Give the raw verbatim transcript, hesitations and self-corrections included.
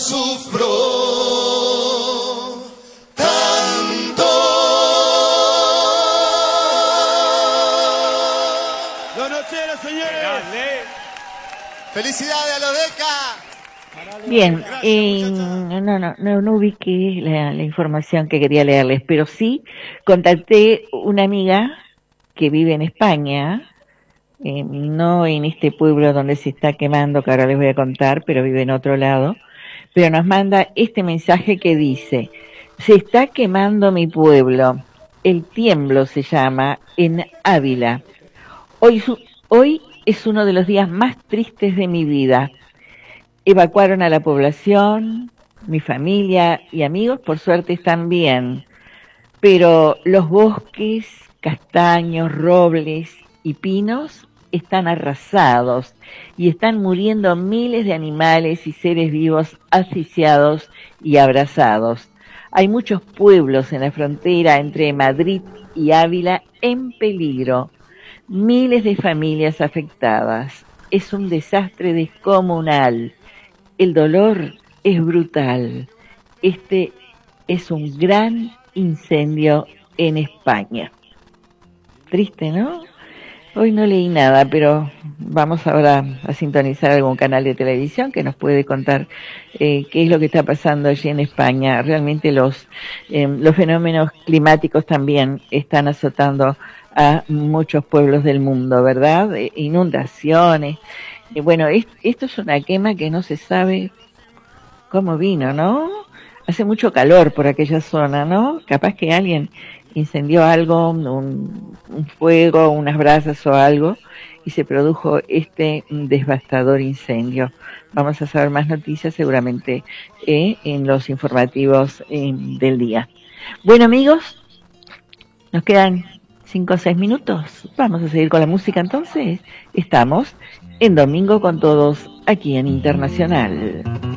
sufro tanto. Los nocheros, señores. Felicidades a los Deca. Bien, eh, no, no, no, no ubiqué la, la información que quería leerles, pero sí contacté una amiga que vive en España, eh, no en este pueblo donde se está quemando, que ahora les voy a contar, pero vive en otro lado, pero nos manda este mensaje que dice: se está quemando mi pueblo, El Tiemblo se llama, en Ávila. Hoy, su, hoy es uno de los días más tristes de mi vida. Evacuaron a la población, mi familia y amigos por suerte están bien, pero los bosques, castaños, robles y pinos están arrasados y están muriendo miles de animales y seres vivos asfixiados y abrasados. Hay muchos pueblos en la frontera entre Madrid y Ávila en peligro, miles de familias afectadas. Es un desastre descomunal. El dolor es brutal. Este es un gran incendio en España. Triste, ¿no? Hoy no leí nada, pero vamos ahora a sintonizar algún canal de televisión que nos puede contar eh, qué es lo que está pasando allí en España. Realmente los, eh, los fenómenos climáticos también están azotando a muchos pueblos del mundo, ¿verdad? Eh, inundaciones. Eh, bueno, es, esto es una quema que no se sabe cómo vino, ¿no? Hace mucho calor por aquella zona, ¿no? Capaz que alguien incendió algo, un, un fuego, unas brasas o algo, y se produjo este devastador incendio. Vamos a saber más noticias seguramente eh, en los informativos eh, del día. Bueno, amigos, nos quedan cinco o seis minutos. Vamos a seguir con la música entonces. Estamos en Domingo con Todos, aquí en Internacional.